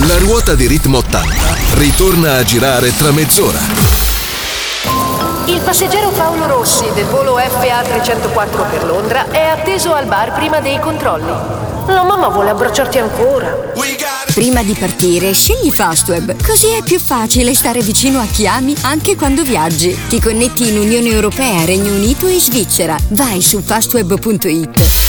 La ruota di Ritmo 80 ritorna a girare tra mezz'ora. Il passeggero Paolo Rossi del volo FA 304 per Londra è atteso al bar prima dei controlli. La mamma vuole abbracciarti ancora. Prima di partire, scegli Fastweb, così è più facile stare vicino a chi ami anche quando viaggi. Ti connetti in Unione Europea, Regno Unito e Svizzera. Vai su fastweb.it.